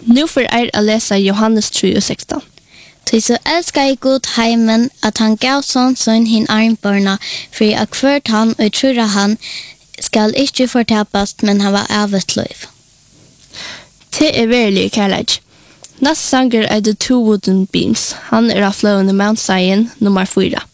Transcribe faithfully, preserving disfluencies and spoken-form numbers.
Nu får er å lese Johannes tre og seksten. Ty så elskar jeg god heimen at han gav sånn sånn hin armbørna, for jeg kvørt han og tror han skal ikke fortapast, men han var evet løyv. Det er verilig kærleik. Neste sanger er The Two Wooden Beams. Han er av flowende Mount Zion, nummer fyra.